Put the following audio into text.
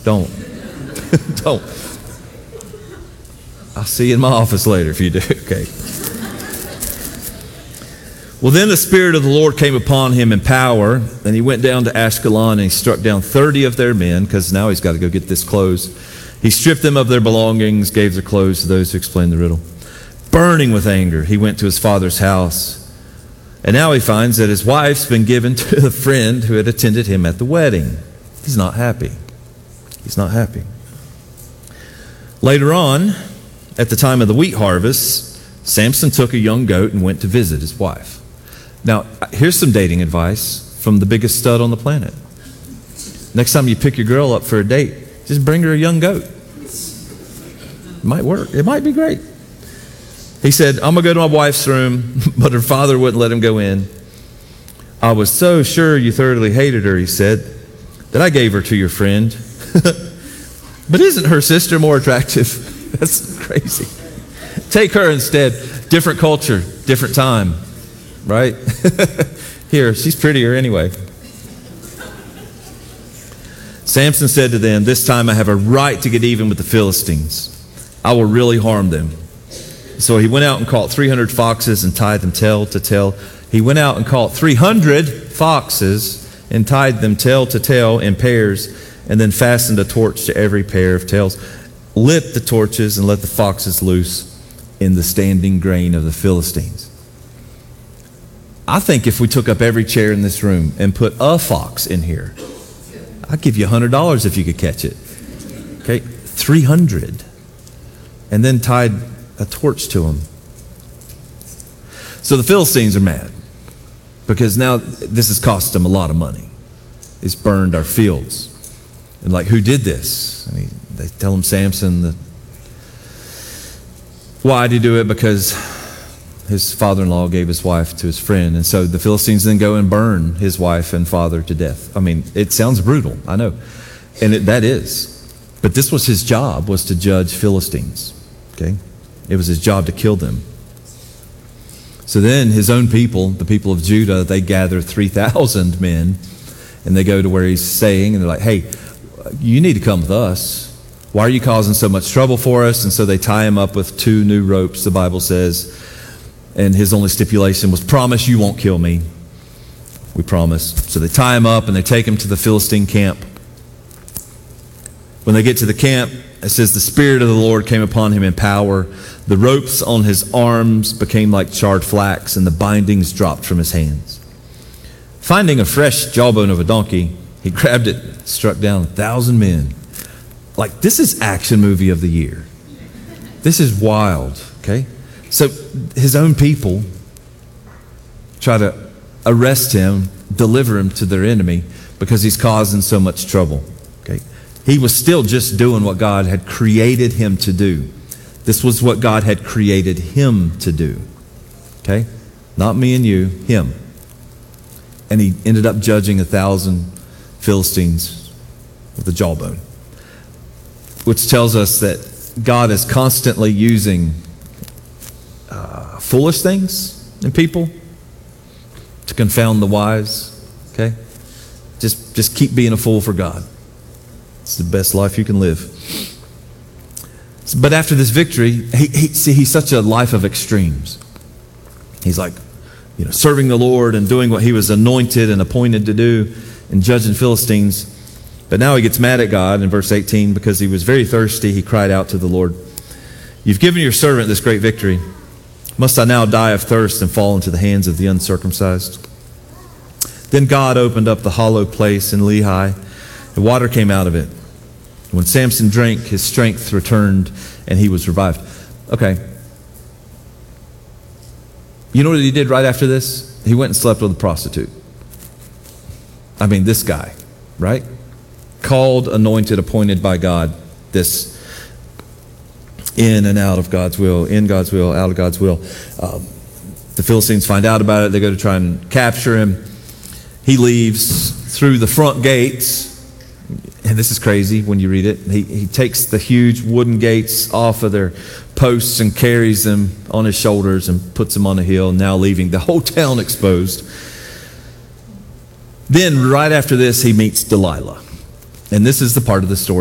Don't. Don't. I'll see you in my office later if you do. Okay. Well, then the Spirit of the Lord came upon him in power, and he went down to Ashkelon, and he struck down 30 of their men, because now he's got to go get this clothes. He stripped them of their belongings, gave their clothes to those who explained the riddle. Burning with anger, he went to his father's house. And now he finds that his wife's been given to the friend who had attended him at the wedding. He's not happy. He's not happy. Later on, at the time of the wheat harvest, Samson took a young goat and went to visit his wife. Now, here's some dating advice from the biggest stud on the planet. Next time you pick your girl up for a date, just bring her a young goat. It might work. It might be great. He said, I'm going to go to my wife's room, but her father wouldn't let him go in. I was so sure you thoroughly hated her, he said, that I gave her to your friend. But isn't her sister more attractive? That's crazy. Take her instead. Different culture, different time, right? Here, she's prettier anyway. Samson said to them, this time I have a right to get even with the Philistines. I will really harm them. So he went out and caught 300 foxes and tied them tail to tail. He went out and caught 300 foxes and tied them tail to tail in pairs, and then fastened a torch to every pair of tails, lit the torches, and let the foxes loose in the standing grain of the Philistines. I think if we took up every chair in this room and put a fox in here, I'd give you $100 if you could catch it. Okay, 300. And then tied a torch to them. So the Philistines are mad because now this has cost them a lot of money. It's burned our fields. And like, who did this? I mean, they tell him Samson. Why did he do it? Because his father-in-law gave his wife to his friend. And so the Philistines then go and burn his wife and father to death. I mean, it sounds brutal, I know. And that is. But this was his job, was to judge Philistines. Okay? It was his job to kill them. So then his own people, the people of Judah, they gather 3,000 men, and they go to where he's staying, and they're like, hey, you need to come with us. Why are you causing so much trouble for us? And so they tie him up with 2 new ropes, the Bible says. And his only stipulation was, promise you won't kill me. We promise. So they tie him up and they take him to the Philistine camp. When they get to the camp, it says the Spirit of the Lord came upon him in power. The ropes on his arms became like charred flax, and the bindings dropped from his hands. Finding a fresh jawbone of a donkey, he grabbed it, struck down 1,000 men. Like, this is action movie of the year. This is wild, okay? So his own people try to arrest him, deliver him to their enemy because he's causing so much trouble, okay? He was still just doing what God had created him to do. This was what God had created him to do, okay? Not me and you, him. And he ended up judging 1,000 Philistines with a jawbone, which tells us that God is constantly using foolish things in people to confound the wise, okay? Just keep being a fool for God. It's the best life you can live. But after this victory, he's such a life of extremes. He's like, serving the Lord and doing what he was anointed and appointed to do and judging Philistines. But now he gets mad at God in verse 18 because he was very thirsty. He cried out to the Lord, you've given your servant this great victory. Must I now die of thirst and fall into the hands of the uncircumcised? Then God opened up the hollow place in Lehi. The water came out of it. When Samson drank, his strength returned and he was revived. Okay. You know what he did right after this? He went and slept with a prostitute. I mean, this guy, right? Called, anointed, appointed by God. This in and out of God's will, in God's will, out of God's will. The Philistines find out about it. They go to try and capture him. He leaves through the front gates. And this is crazy when you read it. He takes the huge wooden gates off of their posts and carries them on his shoulders and puts them on a hill, now leaving the whole town exposed. Then right after this, he meets Delilah. And this is the part of the story